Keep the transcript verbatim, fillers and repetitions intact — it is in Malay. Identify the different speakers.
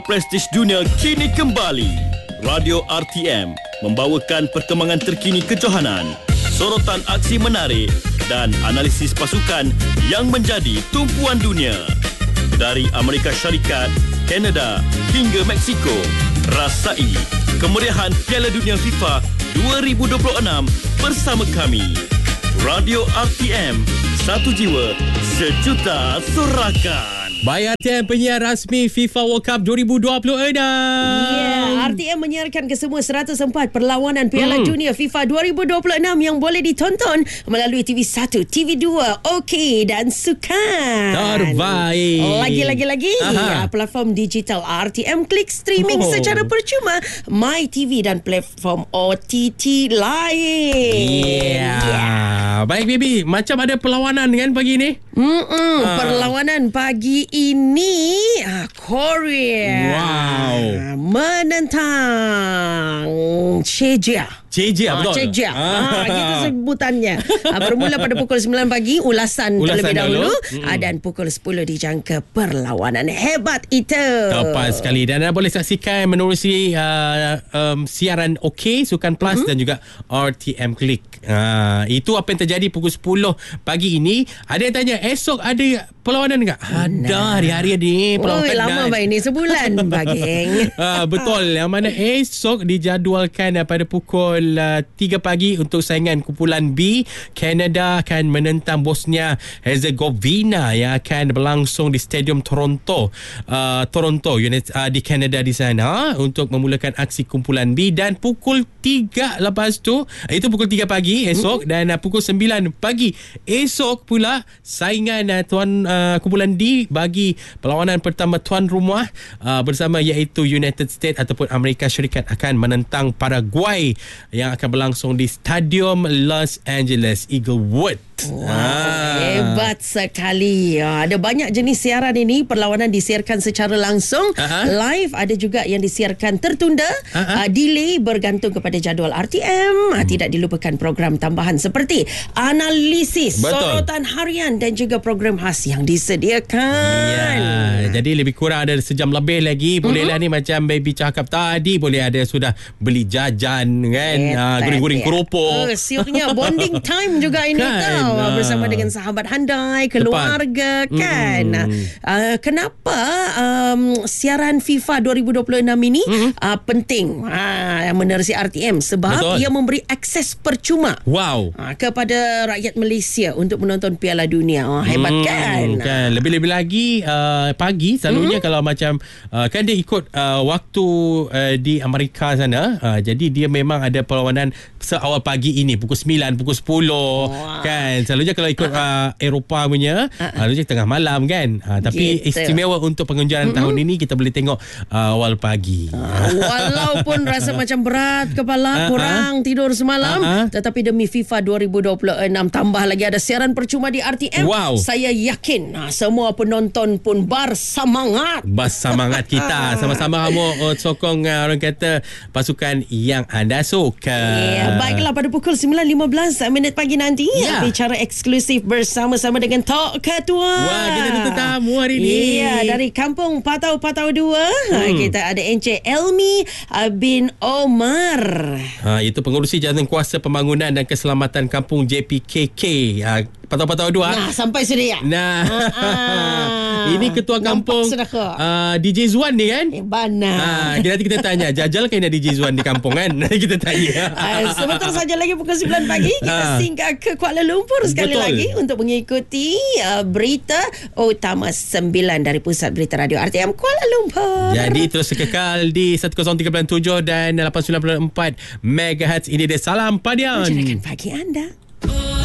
Speaker 1: Prestige dunia kini kembali. Radio R T M membawakan perkembangan terkini kejohanan, sorotan aksi menarik dan analisis pasukan yang menjadi tumpuan dunia. Dari Amerika Syarikat, Kanada hingga Mexico, rasai kemeriahan Piala Dunia FIFA dua ribu dua puluh enam bersama kami. Radio R T M, satu jiwa, sejuta sorakan.
Speaker 2: By R T M, penyiar rasmi FIFA World Cup dua ribu dua puluh enam.
Speaker 3: Ya, R T M menyiarkan kesemua seratus empat perlawanan Piala hmm. Dunia FIFA dua ribu dua puluh enam yang boleh ditonton melalui T V satu, T V dua, OK dan Sukan.
Speaker 2: Terbaik.
Speaker 3: Lagi-lagi-lagi, ya, platform digital R T M Klik streaming oh. secara percuma, MyTV dan platform O T T lain.
Speaker 2: Yeah. yeah. Baik, Bibi. Macam ada perlawanan kan pagi ni?
Speaker 3: Mm-mm, uh. Perlawanan pagi ini ah, Korea
Speaker 2: wow.
Speaker 3: menentang Czechia.
Speaker 2: Czechia, betul.
Speaker 3: Czechia. Ah, gitu sebutannya. Ah, bermula pada pukul sembilan pagi ulasan, ulasan terlebih dahulu, dahulu. Ah, dan pukul sepuluh dijangka perlawanan. Hebat itu.
Speaker 2: Tepat sekali. Dan anda boleh saksikan menerusi uh, um, siaran OK, Sukan Plus mm-hmm. dan juga R T M Klik. Uh, itu apa yang terjadi pukul sepuluh pagi ini. Ada yang tanya, esok ada perlawanan tak? Ada, hari-hari ni perlawanan.
Speaker 3: Oh, lama baik ni, sebulan bageng.
Speaker 2: uh, betul. Yang mana esok dijadualkan pada pukul uh, tiga pagi untuk saingan kumpulan B. Kanada akan menentang Bosnia Herzegovina yang akan berlangsung di Stadium Toronto. Uh, Toronto unit uh, di Kanada di sana untuk memulakan aksi kumpulan B. Dan pukul tiga lepas tu, itu pukul tiga pagi esok, hmm. dan uh, pukul sembilan pagi esok pula saingan uh, tuan uh, kumpulan D bagi perlawanan pertama tuan rumah uh, bersama iaitu United States ataupun Amerika Syarikat akan menentang Paraguay yang akan berlangsung di Stadium Los Angeles Inglewood.
Speaker 3: Wow, ah. hebat sekali. Ada banyak jenis siaran ini. Perlawanan disiarkan secara langsung, uh-huh. live, ada juga yang disiarkan tertunda, uh-huh. uh, delay bergantung kepada jadual R T M. uh, Tidak dilupakan program tambahan seperti analisis, betul. Sorotan harian dan juga program khas yang disediakan.
Speaker 2: Ya, jadi lebih kurang ada sejam lebih lagi. Bolehlah mm-hmm. ni macam Baby cakap tadi, boleh ada sudah beli jajan kan, uh, guring-guring keropok.
Speaker 3: uh, Siuknya bonding time juga ini kan? Tau Nah. bersama dengan sahabat handai, keluarga. Tepat. Kan mm. uh, kenapa um, siaran FIFA dua ribu dua puluh enam ini mm. uh, penting uh, menerusi R T M sebab betul. Ia memberi akses percuma
Speaker 2: wow.
Speaker 3: uh, kepada rakyat Malaysia untuk menonton Piala Dunia. uh, Hebat mm. kan,
Speaker 2: kan Lebih-lebih lagi uh, pagi selalunya mm. kalau macam uh, kan dia ikut uh, waktu uh, di Amerika sana, uh, jadi dia memang ada perlawanan seawal pagi ini pukul sembilan, pukul sepuluh wow. kan. Selalunya kalau ikut uh, Eropah punya, uh-uh. selalunya tengah malam kan. Uh, tapi gitu. Istimewa untuk pengunjung mm-hmm. tahun ini kita boleh tengok uh, awal pagi.
Speaker 3: Uh, walaupun rasa macam berat kepala, uh-uh. kurang tidur semalam, uh-uh. tetapi demi FIFA dua ribu dua puluh enam tambah lagi ada siaran percuma di R T M.
Speaker 2: Wow.
Speaker 3: Saya yakin uh, semua penonton pun bersemangat.
Speaker 2: Bersemangat kita sama-sama kamu uh, sokong uh, orang kata pasukan yang anda suka.
Speaker 3: Yeah, baiklah, pada pukul sembilan lima belas minit pagi nanti yeah. bicara eksklusif bersama-sama dengan Tok Ketua.
Speaker 2: Wah, kita ada tetamu hari ni.
Speaker 3: Iya, dari Kampung Patau-Patau dua. Hmm. Kita ada Encik Elmi bin Omar.
Speaker 2: Ha, itu pengurusi Jawatankuasa Pembangunan dan Keselamatan Kampung J P K K. Ha, Patau-Patau dua.
Speaker 3: Nah, sampai sudah ya.
Speaker 2: Nah. Ini ketua kampung uh, D J Zuan ni kan?
Speaker 3: Eh, bana.
Speaker 2: Ha, nanti kita tanya, jajal kan ada D J Zuan di kampung kan? Nanti kita tanya.
Speaker 3: Uh, sebentar saja lagi pukul sembilan pagi kita uh. singgah ke Kuala Lumpur sekali Betul. lagi untuk mengikuti uh, berita utama sembilan dari Pusat Berita Radio R T M Kuala Lumpur.
Speaker 2: Jadi terus kekal di seratus tiga puluh tujuh dan lapan puluh sembilan puluh empat megahertz. Ini dia Salam Padian.
Speaker 3: Mencerahkan pagi anda.